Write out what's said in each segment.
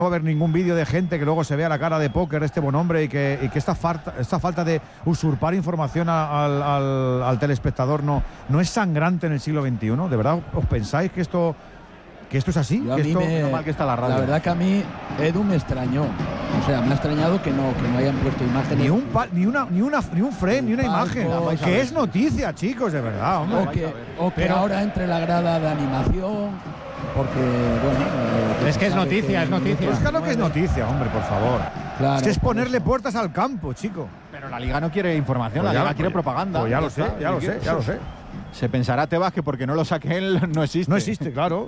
va a haber ningún vídeo de gente que luego se vea la cara de póker de este buen hombre y que esta falta de usurpar información al telespectador no es sangrante en el siglo XXI. ¿De verdad os pensáis que esto es así? Mal que está la radio. La verdad que a mí Edu me extrañó. O sea, me ha extrañado que no hayan puesto imágenes. Ni un frame, ni una imagen. Que es noticia, chicos, de verdad, hombre. O que ahora entre la grada de animación. Porque, bueno... es que es noticia, es noticia. Pues claro que es noticia, hombre, por favor. Claro, es que es ponerle puertas al campo, chico. Pero la Liga no quiere información, Pues la Liga quiere propaganda. Pues ya lo sé. Se pensará Tebas que porque no lo saque él no existe. No existe, claro.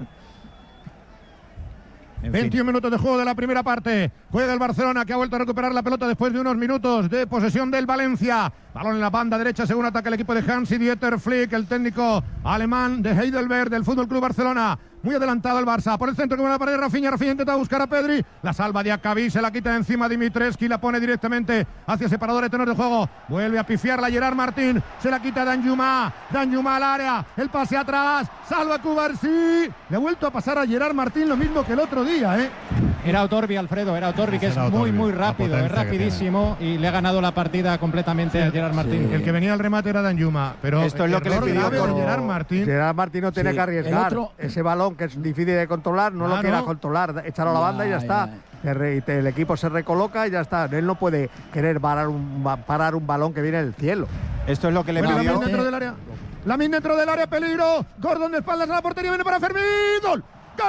21 minutos de juego de la primera parte. Juega el Barcelona, que ha vuelto a recuperar la pelota después de unos minutos de posesión del Valencia. Balón en la banda derecha, según ataca el equipo de Hansi-Dieter Flick, el técnico alemán de Heidelberg del Fútbol Club Barcelona. Muy adelantado el Barça. Por el centro, con la pared, Rafinha intenta buscar a Pedri. La salva de Diacabí, se la quita de encima Dimitrescu, la pone directamente hacia separador de tenor de juego. Vuelve a pifiarla Gerard Martín. Se la quita Danjuma al área. El pase atrás. Salva Cubarsí. Le ha vuelto a pasar a Gerard Martín lo mismo que el otro día, ¿eh? Era Otorbi, Alfredo, que es muy rápido, es rapidísimo y le ha ganado la partida completamente a Gerard Martín. El que venía al remate era Danjuma, pero esto es lo que le pidió Gerard Martín. Gerard Martín no tiene que arriesgar ese balón que es difícil de controlar, no lo quiera controlar, echarlo a la banda y ya está. El equipo se recoloca y ya está. Él no puede querer parar un balón que viene del cielo. Esto es lo que le pidió. Lamin dentro del área. Lamin dentro del área, peligro. Gordon de espaldas a la portería, viene para Fermín. ¡Gol!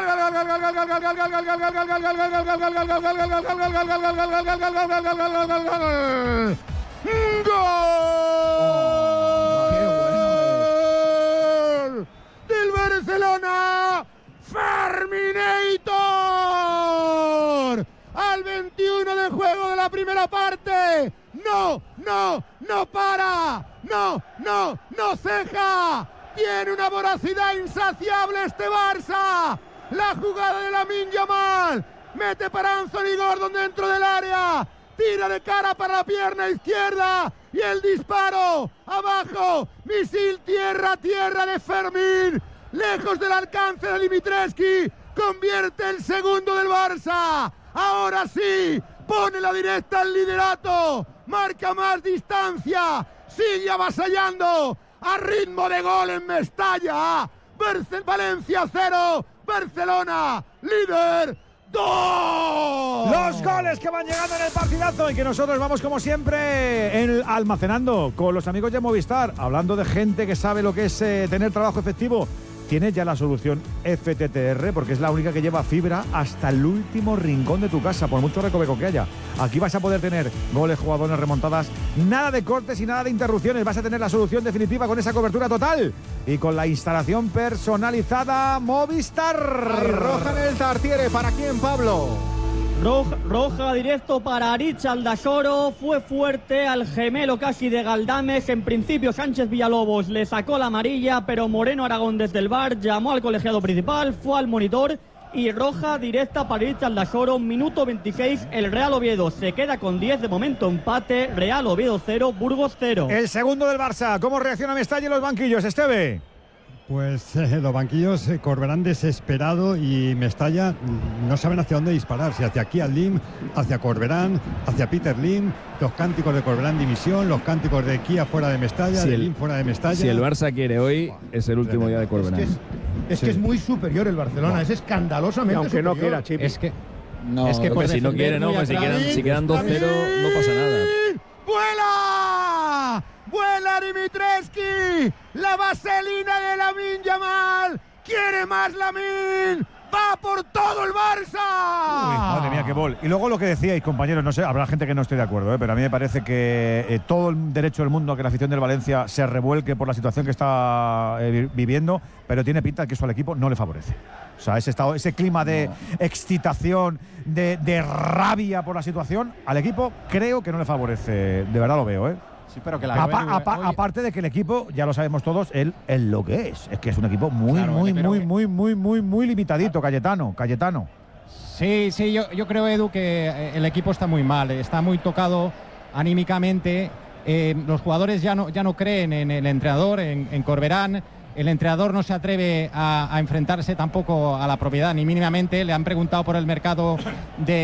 Del Barcelona, Ferminator, al 21 de juego de la primera parte. No para, no ceja. Tiene una voracidad insaciable este Barça. La jugada de Lamine Yamal. Mete para Anthony Gordon dentro del área. Tira de cara para la pierna izquierda. Y el disparo. Abajo. Misil tierra de Fermín. Lejos del alcance de Dimitrescu. Convierte el segundo del Barça. Ahora sí. Pone la directa al liderato. Marca más distancia. Sigue avasallando. A ritmo de gol en Mestalla. Valencia 0. Barcelona, líder, 2. Los goles que van llegando en el partidazo y que nosotros vamos como siempre almacenando con los amigos de Movistar, hablando de gente que sabe lo que es tener trabajo efectivo. Tienes ya la solución FTTR, porque es la única que lleva fibra hasta el último rincón de tu casa, por mucho recoveco que haya. Aquí vas a poder tener goles, jugadores, remontadas, nada de cortes y nada de interrupciones. Vas a tener la solución definitiva con esa cobertura total y con la instalación personalizada Movistar. Hay roja en el Tartiere. ¿Para quién, Pablo? Roja directo para Aritz Aldasoro. Fue fuerte al gemelo casi de Galdames. En principio Sánchez Villalobos le sacó la amarilla, pero Moreno Aragón desde el VAR llamó al colegiado principal, fue al monitor y roja directa para Aritz Aldasoro. Minuto 26, el Real Oviedo se queda con 10, de momento empate. Real Oviedo 0, Burgos 0. El segundo del Barça. ¿Cómo reacciona Mestalla en los banquillos, Esteve? Pues los banquillos Corberán desesperado y Mestalla no saben hacia dónde disparar, si hacia aquí al Lim, hacia Corberán, hacia Peter Lim, los cánticos de Corberán dimisión, los cánticos de Kia fuera de Mestalla, de Lim fuera de Mestalla. Si el Barça quiere hoy, es el último día de Corberán. Es que es muy superior el Barcelona, es escandalosamente aunque superior. No quiera, Chip. Es que pues si no quiere, no, pues si quedan 2-0, no pasa nada. ¡Vuela! ¡Vuela Dimitrescu! ¡La vaselina de Lamine Yamal! ¡Quiere más Lamine! ¡Va por todo el Barça! Uy, madre mía, qué gol. Y luego lo que decíais, compañeros, no sé, habrá gente que no esté de acuerdo, pero a mí me parece que todo el derecho del mundo a que la afición del Valencia se revuelque por la situación que está viviendo, pero tiene pinta de que eso al equipo no le favorece. O sea, ese clima de excitación, de rabia por la situación, al equipo creo que no le favorece. De verdad lo veo, ¿eh? Sí, pero que aparte de que el equipo, ya lo sabemos todos, él lo que es que es un equipo muy limitadito, Cayetano. Sí, yo creo, Edu, que el equipo está muy mal, está muy tocado anímicamente. Los jugadores ya no creen en el entrenador, en Corberán. el entrenador no se atreve a enfrentarse tampoco a la propiedad, ni mínimamente. Le han preguntado por el mercado de